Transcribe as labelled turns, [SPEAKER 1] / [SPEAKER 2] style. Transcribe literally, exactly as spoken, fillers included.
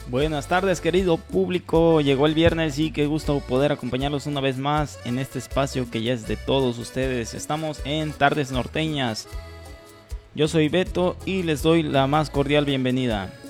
[SPEAKER 1] Buenas tardes, querido público. Llegó el viernes y qué gusto poder acompañarlos una vez más en este espacio que ya es de todos ustedes. Estamos en Tardes Norteñas. Yo soy Beto y les doy la más cordial bienvenida.